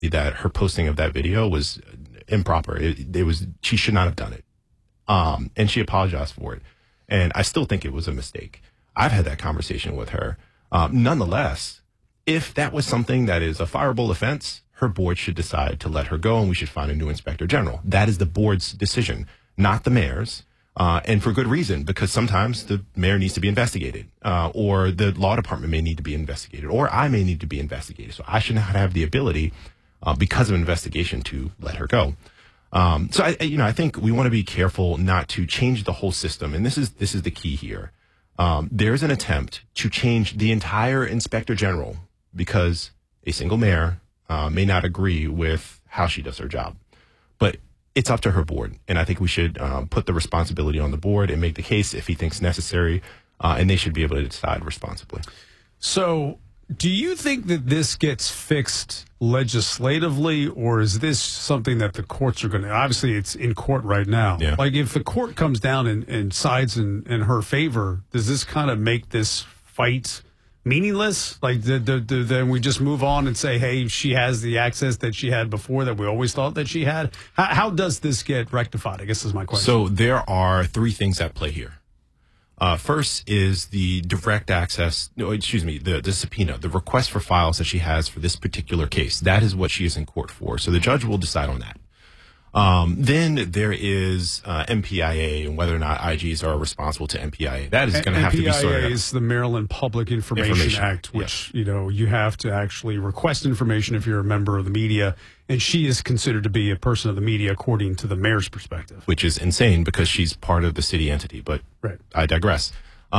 that her posting of that video was improper. She should not have done it. And she apologized for it. And I still think it was a mistake. I've had that conversation with her. Nonetheless, if that was something that is a fireable offense, her board should decide to let her go and we should find a new inspector general. That is the board's decision, not the mayor's. And for good reason, because sometimes the mayor needs to be investigated, or the law department may need to be investigated, or I may need to be investigated. So I should not have the ability, because of an investigation, to let her go. So I think we want to be careful not to change the whole system. And this is the key here. There's an attempt to change the entire inspector general because a single mayor may not agree with how she does her job. But it's up to her board. And I think we should put the responsibility on the board and make the case if he thinks necessary. And they should be able to decide responsibly. So do you think that this gets fixed legislatively, or is this something that the courts are going to, obviously it's in court right now. Yeah. Like if the court comes down and sides in her favor, does this kind of make this fight meaningless? Like then we just move on and say, hey, she has the access that she had before that we always thought that she had. How does this get rectified, I guess is my question. So there are three things at play here. First is the direct access, the subpoena, the request for files that she has for this particular case. That is what she is in court for. So the judge will decide on that. Then there is MPIA and whether or not IGs are responsible to MPIA. That is going to have to be sorted out. MPIA is the Maryland Public Information Act, which, you have to actually request information if you're a member of the media. And she is considered to be a person of the media according to the mayor's perspective. Which is insane because she's part of the city entity. But right. I digress.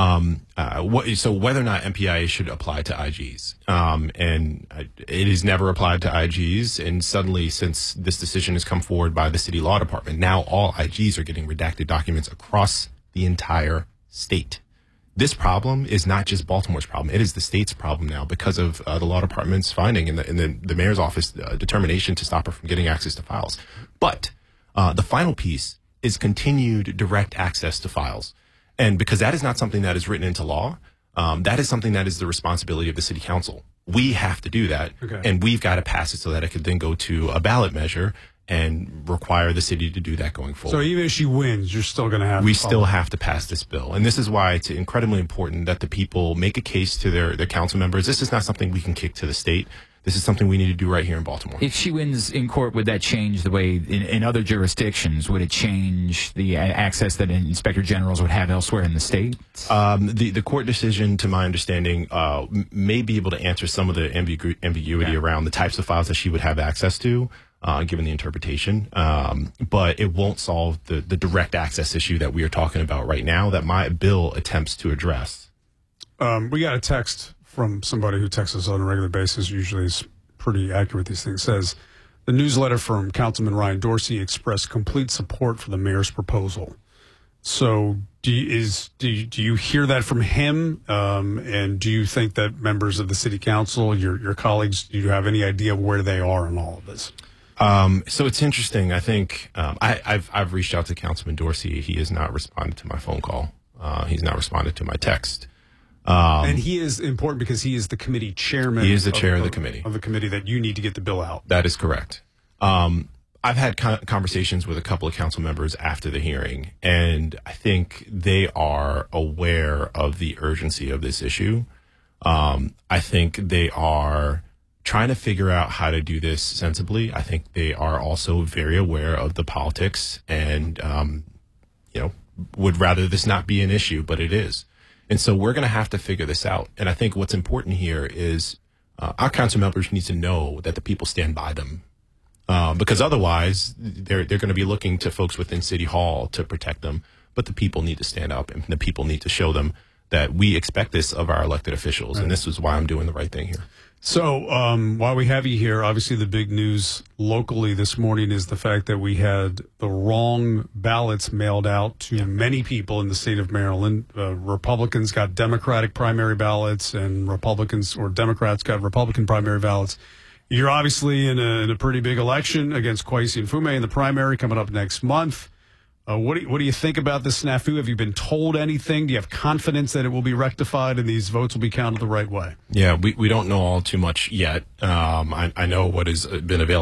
So whether or not MPIA should apply to IGs, and it is never applied to IGs. And suddenly, since this decision has come forward by the city law department, now all IGs are getting redacted documents across the entire state. This problem is not just Baltimore's problem. It is the state's problem now because of the law department's finding and the mayor's office determination to stop her from getting access to files. But the final piece is continued direct access to files. And because that is not something that is written into law, that is something that is the responsibility of the city council. We have to do that, and we've got to pass it so that it could then go to a ballot measure and require the city to do that going forward. So even if she wins, you're still going to have We still have to pass this bill. And this is why it's incredibly important that the people make a case to their council members. This is not something we can kick to the state. This is something we need to do right here in Baltimore. If she wins in court, would that change the way in other jurisdictions? Would it change the access that inspector generals would have elsewhere in the state? The court decision, to my understanding, may be able to answer some of the ambiguity around the types of files that she would have access to, given the interpretation. But it won't solve the direct access issue that we are talking about right now that my bill attempts to address. We got a text from somebody who texts us on a regular basis, usually is pretty accurate with these things, says, the newsletter from Councilman Ryan Dorsey expressed complete support for the mayor's proposal. So do you hear that from him? And do you think that members of the city council, your colleagues, do you have any idea of where they are in all of this? So it's interesting. I think I've reached out to Councilman Dorsey. He has not responded to my phone call. He's not responded to my text. And he is important because he is the committee chairman. He is the chair of the committee. Of the committee that you need to get the bill out. That is correct. I've had conversations with a couple of council members after the hearing, and I think they are aware of the urgency of this issue. I think they are trying to figure out how to do this sensibly. I think they are also very aware of the politics and, would rather this not be an issue, but it is. And so we're going to have to figure this out. And I think what's important here is our council members need to know that the people stand by them. Because otherwise, they're going to be looking to folks within City Hall to protect them. But the people need to stand up, and the people need to show them that we expect this of our elected officials. Right. And this is why I'm doing the right thing here. So while we have you here, obviously the big news locally this morning is the fact that we had the wrong ballots mailed out to many people in the state of Maryland. Republicans got Democratic primary ballots and Republicans or Democrats got Republican primary ballots. You're obviously in a pretty big election against Kweisi Mfume in the primary coming up next month. What do you think about this snafu? Have you been told anything? Do you have confidence that it will be rectified and these votes will be counted the right way? Yeah, we don't know all too much yet. I know what has been available